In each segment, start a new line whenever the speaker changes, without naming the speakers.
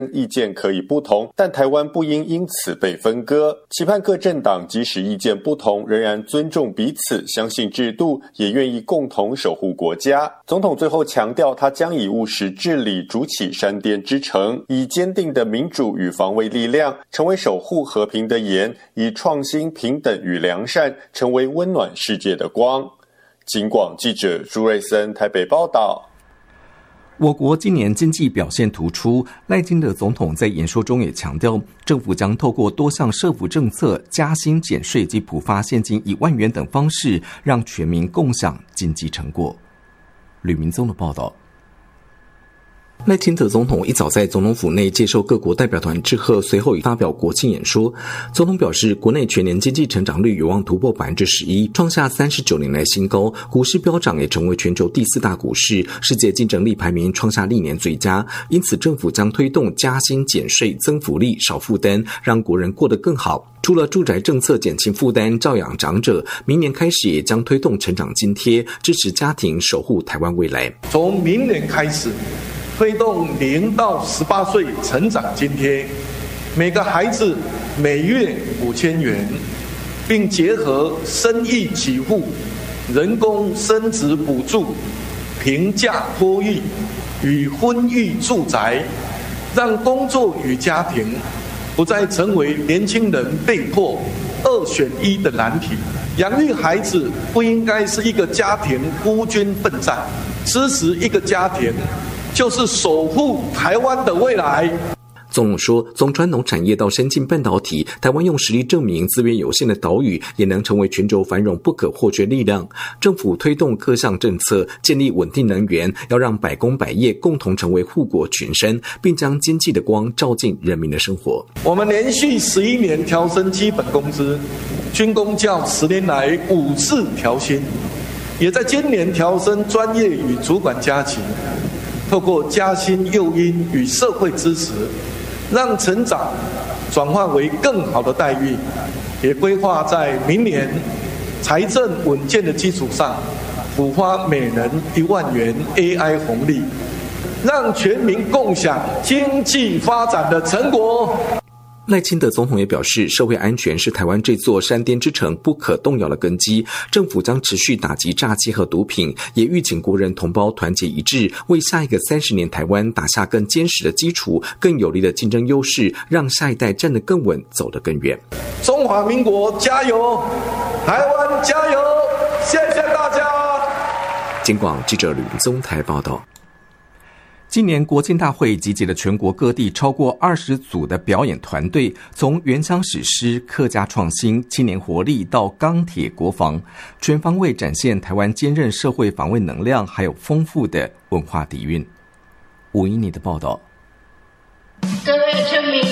意见可以不同，但台湾不应因此被分割。期盼各政党即使意见不同，仍然尊重彼此，相信制度，也愿意共同守护国家。总统最后强调，他将以务实治理筑起山巅之城，以坚定的民主与防卫力量，成为守护和平的盐，以创新、平等与良善，成为温暖世界的光。警广记者朱瑞森台北报道。
我国今年经济表现突出，赖清德总统在演说中也强调，政府将透过多项社福政策、加薪减税及普发现金1万元等方式，让全民共享经济成果。吕明宗的报道。赖清德总统一早在总统府内接受各国代表团致贺，随后已发表国庆演说。总统表示，国内全年经济成长率有望突破 11%， 创下39年来新高，股市飙涨也成为全球第4大股市，世界竞争力排名创下历年最佳。因此，政府将推动加薪减税、增福利、少负担，让国人过得更好。除了住宅政策减轻负担、照养长者，明年开始也将推动成长津贴，支持家庭守护台湾未来。
从明年开始，推动0到18岁成长津贴，每个孩子每月5000元，并结合生育给付、人工生殖补助、平价托育与婚育住宅，让工作与家庭不再成为年轻人被迫2选1的难题。养育孩子不应该是一个家庭孤军奋战，支持一个家庭就是守护台湾的未来。
总统说，从传统产业到先进半导体，台湾用实力证明资源有限的岛屿也能成为全球繁荣不可或缺力量。政府推动各项政策，建立稳定能源，要让百工百业共同成为护国群山，并将经济的光照进人民的生活。
我们连续11年调升基本工资，军公教10年来5次调薪，也在今年调升专业与主管加级，透过加薪诱因与社会支持，让成长转化为更好的待遇，也规划在明年财政稳健的基础上，补发每人1万元 AI 红利，让全民共享经济发展的成果。
赖清德总统也表示，社会安全是台湾这座山巅之城不可动摇的根基，政府将持续打击诈欺和毒品，也预请国人同胞团结一致，为下一个30年台湾打下更坚实的基础、更有力的竞争优势，让下一代站得更稳，走得更远。
中华民国加油，台湾加油，谢谢大家。
警广记者吕宗台报道。今年国庆大会集结了全国各地超过20组的表演团队，从原乡史诗、客家创新、青年活力到钢铁国防，全方位展现台湾坚韧社会防卫能量，还有丰富的文化底蕴。吴依妮的报道。
各位村民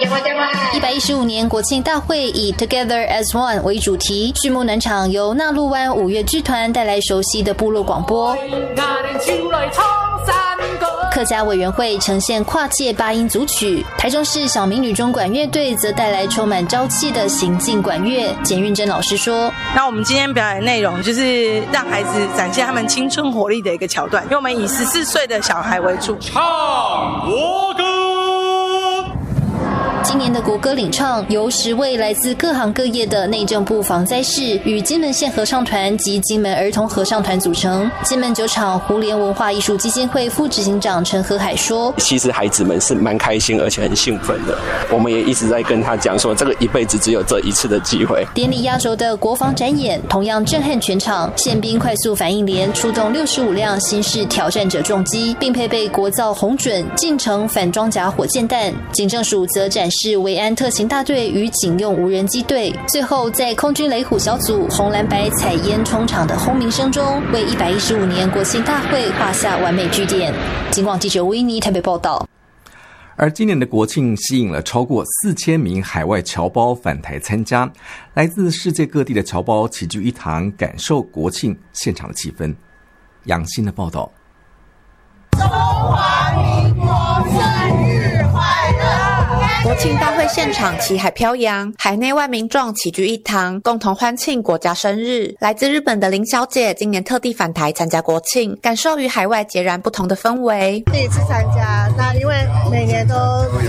，115年国庆大会以 Together as One 为主题，序幕暖场由纳鹿湾5乐剧团带来熟悉的部落广播。客家委员会呈现跨界8音组曲，台中市小民女中管乐队则带来充满朝气的行进管乐。简运珍老师说，
那我们今天表演内容就是让孩子展现他们青春活力的一个桥段，因为我们以14岁的小孩为主。唱国歌。
今年的国歌领唱由10位来自各行各业的内政部防灾士与金门县合唱团及金门儿童合唱团组成。金门酒厂胡联文化艺术基金会副执行长陈和海说，
其实孩子们是蛮开心而且很兴奋的，我们也一直在跟他讲说，这个一辈子只有这一次的机会。
典礼压轴的国防展演同样震撼全场，宪兵快速反应连出动65辆新式挑战者重机，并配备国造红准近程反装甲火箭弹。警政署则展示维安特勤大队与警用无人机队。最后在空军雷虎小组红蓝白彩烟冲场的轰鸣声中，为115年国庆大会画下完美句点。警广记者维尼台北报道。
而今年的国庆吸引了超过4000名海外侨胞返台参加，来自世界各地的侨胞齐聚一堂，感受国庆现场的气氛。杨欣的报道。
中华民国生日快乐！国庆大会现场旗海飘扬，海内外民众齐聚一堂，共同欢庆国家生日。来自日本的林小姐今年特地返台参加国庆，感受与海外截然不同的氛围。
第一次参加，那因为每年都